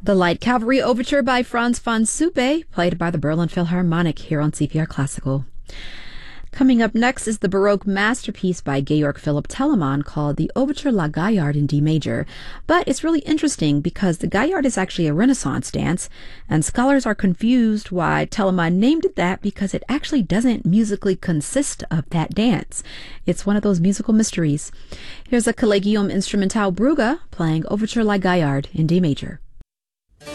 The Light Cavalry Overture by Franz von Suppe, played by the Berlin Philharmonic here on CPR Classical. Coming up next is the Baroque masterpiece by Georg Philipp Telemann called the Overture La Gaillarde in D major. But it's really interesting because the Gaillarde is actually a Renaissance dance, and scholars are confused why Telemann named it that because it actually doesn't musically consist of that dance. It's one of those musical mysteries. Here's a Collegium Instrumentale Brugge playing Overture La Gaillarde in D major.